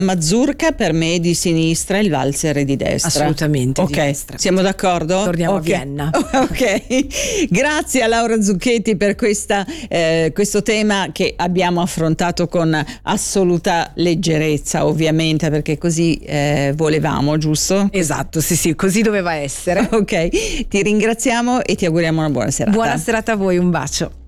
Mazurka per me è di sinistra, il valzer è di destra. Assolutamente. Ok, di destra. siamo d'accordo? Torniamo Okay. a Vienna. Ok, grazie a Laura Zucchetti per questo tema che abbiamo affrontato con assoluta leggerezza, ovviamente, perché così volevamo, giusto? Esatto, sì, così doveva essere. Ok, ti ringraziamo e ti auguriamo una buona serata. Buona serata a voi, un bacio.